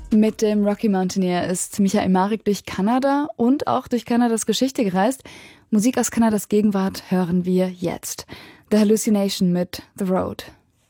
Mit dem Rocky Mountaineer ist Michael Marek durch Kanada und auch durch Kanadas Geschichte gereist. Musik aus Kanadas Gegenwart hören wir jetzt. The Hallucination mit The Road.